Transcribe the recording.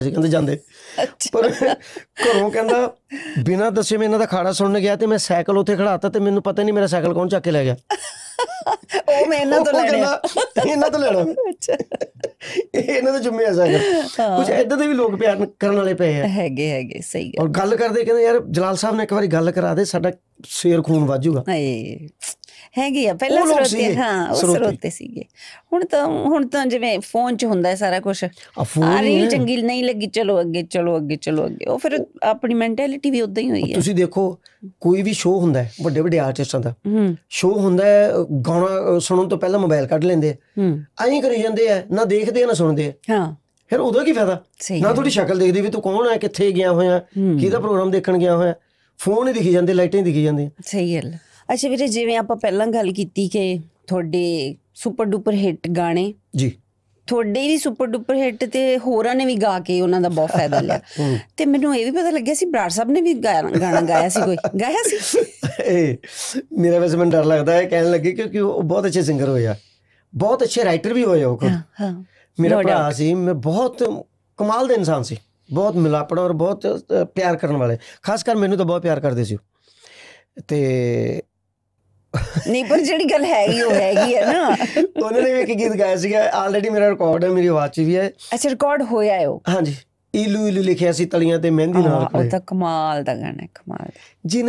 ਸੀ ਕਹਿੰਦੇ ਜਾਂਦੇ। ਪਰ ਘਰੋਂ ਕਹਿੰਦਾ ਬਿਨਾਂ ਦੱਸੇ ਮੈਂ ਇਹਨਾਂ ਦਾ ਖਾੜਾ ਸੁਣਨ ਗਿਆ ਤੇ ਮੈਂ ਸਾਈਕਲ ਉੱਥੇ ਖੜਾਤਾ ਤੇ ਮੈਨੂੰ ਪਤਾ ਨਹੀਂ ਮੇਰਾ ਸਾਈਕਲ ਕੌਣ ਚੱਕ ਕੇ ਲੈ ਗਿਆ। ਉਹ ਮੈਂ ਇਹਨਾਂ ਤੋਂ ਲੈਣਾ, ਇਹਨਾਂ ਤੋਂ ਲੈਣਾ ਅੱਛਾ ਇਹ ਇਹਨਾਂ ਦਾ ਜੁੰਮੇ ਆ ਸਾਈਕਲ। ਕੁਝ ਏਦਾਂ ਦੇ ਵੀ ਲੋਕ ਪਿਆਰ ਕਰਨ ਵਾਲੇ ਪਏ ਆ। ਹੈਗੇ ਸਹੀ ਔਰ ਗੱਲ ਕਰਦੇ ਕਹਿੰਦੇ ਯਾਰ ਜਲਾਲ ਸਾਹਿਬ ਨੇ ਇੱਕ ਵਾਰੀ ਗੱਲ ਕਰਾ ਦੇ ਸਾਡਾ ਸ਼ੇਰ ਖੂਨ ਵਾਜੂਗਾ। ਹੈਗੇ ਆ ਪਹਿਲਾਂ ਸਰੋਤੇ। ਹਾਂ ਉਹ ਸਰੋਤੇ ਸੀਗੇ। ਹੁਣ ਤਾਂ ਜਿਵੇਂ ਫੋਨ 'ਚ ਹੁੰਦਾ ਸਾਰਾ ਕੁਛ, ਆ ਰੀਲ ਚੰਗੀ ਨਹੀਂ ਲੱਗੀ ਚਲੋ ਅੱਗੇ ਚਲੋ ਅੱਗੇ ਚਲੋ ਅੱਗੇ, ਉਹ ਫਿਰ ਆਪਣੀ ਮੈਂਟੈਲਿਟੀ ਵੀ ਉਦਾਂ ਹੀ ਹੋਈ ਹੈ। ਤੁਸੀਂ ਦੇਖੋ ਕੋਈ ਵੀ ਸ਼ੋਅ ਹੁੰਦਾ ਹੈ ਵੱਡੇ ਵੱਡੇ ਆਰਟਿਸਟਾਂ ਦਾ ਸ਼ੋਅ ਹੁੰਦਾ ਹੈ, ਗਾਣਾ ਸੁਣਨ ਤੋਂ ਪਹਿਲਾਂ ਮੋਬਾਈਲ ਕੱਢ ਲੈਂਦੇ ਆ, ਐਂ ਕਰੀ ਜਾਂਦੇ ਆ, ਨਾ ਦੇਖਦੇ ਆ ਨਾ ਸੁਣਦੇ ਆ। ਹਾਂ ਫਿਰ ਉਦੋਂ ਕੀ ਫਾਇਦਾ? ਨਾ ਤੁਹਾਡੀ ਸ਼ਕਲ ਦੇਖਦੀ ਵੀ ਤੂੰ ਕੌਣ ਹੈ, ਕਿੱਥੇ ਗਿਆ ਹੋਇਆ, ਕਿਹਦਾ ਪ੍ਰੋਗਰਾਮ ਦੇਖਣ ਗਿਆ ਹੋਇਆ, ਫੋਨ ਹੀ ਦਿਖੀ ਜਾਂਦੇ, ਲਾਈਟਾਂ ਹੀ ਦਿਖੀ ਜਾਂਦੀਆਂ। ਸਹੀ ਗੱਲ। ਅੱਛਾ ਵੀਰੇ, ਜਿਵੇਂ ਆਪਾਂ ਪਹਿਲਾਂ ਗੱਲ ਕੀਤੀ ਕਿ ਤੁਹਾਡੇ ਸੁਪਰ ਡੁਪਰ ਹਿੱਟ ਗਾਣੇ ਜੀ, ਤੁਹਾਡੇ ਵੀ ਸੁਪਰ ਡੁਪਰ ਹਿੱਟ ਤੇ ਹੋਰਾਂ ਨੇ ਵੀ ਗਾ ਕੇ ਉਹਨਾਂ ਦਾ ਬਹੁਤ ਫਾਇਦਾ ਲਿਆ। ਤੇ ਮੈਨੂੰ ਇਹ ਵੀ ਪਤਾ ਲੱਗਿਆ ਸੀ ਬਰਾੜ ਸਾਹਿਬ ਨੇ ਵੀ ਗਾਣਾ ਗਾਇਆ ਸੀ, ਕੋਈ ਗਾਇਆ ਸੀ? ਮੇਰਾ ਵੈਸੇ ਮੈਨੂੰ ਡਰ ਲੱਗਦਾ ਹੈ ਕਹਿਣ ਲੱਗੇ, ਕਿਉਂਕਿ ਉਹ ਬਹੁਤ ਅੱਛੇ ਸਿੰਗਰ ਹੋਏ ਆ, ਬਹੁਤ ਅੱਛੇ ਰਾਈਟਰ ਵੀ ਹੋਏ ਉਹ। ਮੇਰਾ ਭਰਾ ਸੀ, ਮੈਂ ਬਹੁਤ ਕਮਾਲ ਦਾ ਇਨਸਾਨ ਸੀ, ਬਹੁਤ ਮਿਲਾਪੜਾ ਔਰ ਬਹੁਤ ਪਿਆਰ ਕਰਨ ਵਾਲੇ, ਖਾਸ ਕਰ ਮੈਨੂੰ ਤਾਂ ਬਹੁਤ ਪਿਆਰ ਕਰਦੇ ਸੀ। ਤੇ ਨਹੀਂ ਪਰ ਜਿਹੜੀ ਗੱਲ ਹੈਗੀ ਉਹ ਹੈਗੀ ਹੈ ਨਾ। ਉਹਨਾਂ ਨੇ ਵੀ ਇੱਕ ਗੀਤ ਗਾਇਆ ਸੀਗਾ, ਆਲਰੇਡੀ ਮੇਰਾ ਰਿਕਾਰਡ ਹੈ, ਮੇਰੀ ਆਵਾਜ਼ 'ਚ ਵੀ ਹੈ। ਅੱਛਾ ਰਿਕਾਰਡ ਹੋਇਆ ਹੈ ਉਹ? ਹਾਂਜੀ, ਈਲੂ ਈਲੂ ਲਿਖਿਆ ਸੀ ਤਲੀਆਂ ਤੇ ਮਹਿੰਦੀ ਨਾਲ। ਉਹ ਤਾਂ ਕਮਾਲ ਦਾ ਗਾਣਾ, ਕਮਾਲ। ਜਿਹਨੇ